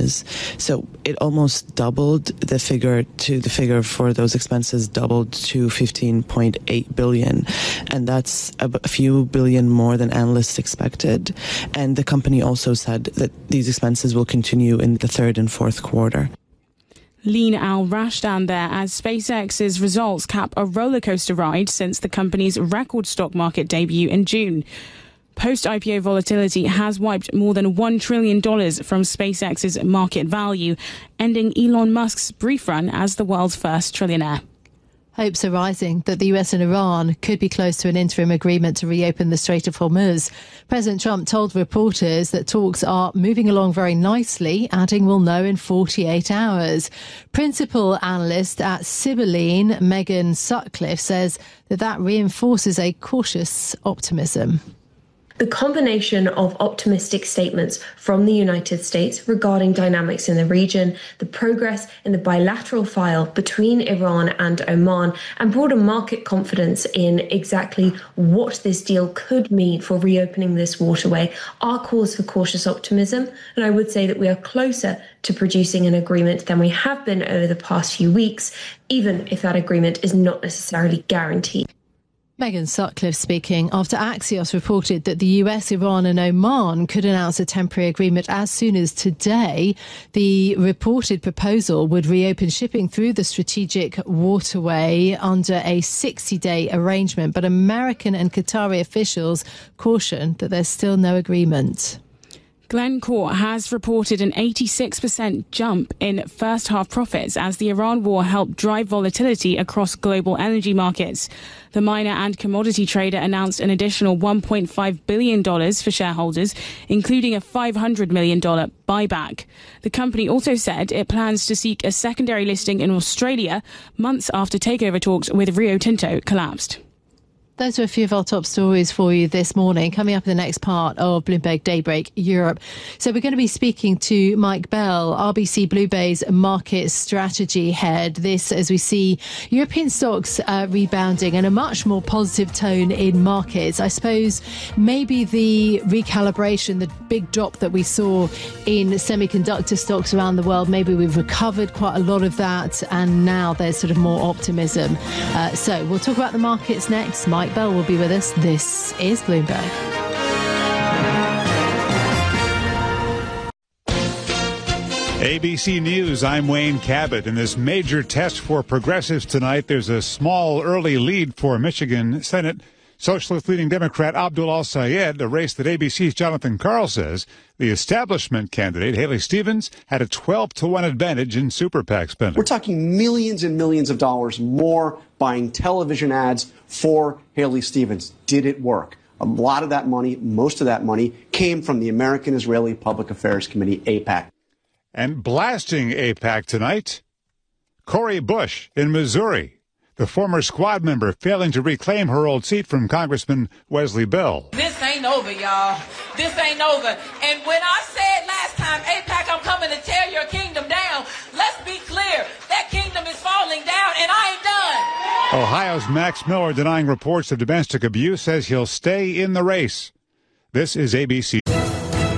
expenses. So it almost doubled the figure for those expenses doubled to 15.8 billion. And that's a few billion more than analysts expected. And the company also said that these expenses will continue in the third and fourth quarter. Lean Al Rashdan there, as SpaceX's results cap a rollercoaster ride since the company's record stock market debut in June. Post-IPO volatility has wiped more than $1 trillion from SpaceX's market value, ending Elon Musk's brief run as the world's first trillionaire. Hopes are rising that the US and Iran could be close to an interim agreement to reopen the Strait of Hormuz. President Trump told reporters that talks are moving along very nicely, adding we'll know in 48 hours. Principal analyst at Sibylline, Megan Sutcliffe, says that reinforces a cautious optimism. The combination of optimistic statements from the United States regarding dynamics in the region, the progress in the bilateral file between Iran and Oman, and broader market confidence in exactly what this deal could mean for reopening this waterway are cause for cautious optimism. And I would say that we are closer to producing an agreement than we have been over the past few weeks, even if that agreement is not necessarily guaranteed. Megan Sutcliffe speaking after Axios reported that the US, Iran and Oman could announce a temporary agreement as soon as today. The reported proposal would reopen shipping through the strategic waterway under a 60-day arrangement, but American and Qatari officials caution that there's still no agreement. Glencore has reported an 86% jump in first half profits as the Iran war helped drive volatility across global energy markets. The miner and commodity trader announced an additional $1.5 billion for shareholders, including a $500 million buyback. The company also said it plans to seek a secondary listing in Australia months after takeover talks with Rio Tinto collapsed. Those are a few of our top stories for you this morning. Coming up in the next part of Bloomberg Daybreak Europe. So we're going to be speaking to Mike Bell, RBC BlueBay's market strategy head. This as we see European stocks rebounding and a much more positive tone in markets. I suppose maybe the recalibration, the big drop that we saw in semiconductor stocks around the world, maybe we've recovered quite a lot of that and now there's sort of more optimism. So we'll talk about the markets next. Mike Bell will be with us. This is Bloomberg. ABC News, I'm Wayne Cabot. In this major test for progressives tonight, there's a small early lead for Michigan Senate Socialist leading Democrat Abdul Al-Sayed, a race that ABC's Jonathan Karl says the establishment candidate, Haley Stevens, had a 12-1 advantage in super PAC spending. We're talking millions and millions of dollars more buying television ads for Haley Stevens. Did it work? A lot of that money, most of that money, came from the American Israeli Public Affairs Committee, AIPAC. And blasting AIPAC tonight, Cori Bush in Missouri, the former squad member failing to reclaim her old seat from Congressman Wesley Bell. This ain't over, y'all. This ain't over. And when I said last time, AIPAC, I'm coming to tear your kingdom down, let's be clear, that kingdom is falling down, and I ain't done. Ohio's Max Miller, denying reports of domestic abuse, says he'll stay in the race. This is ABC.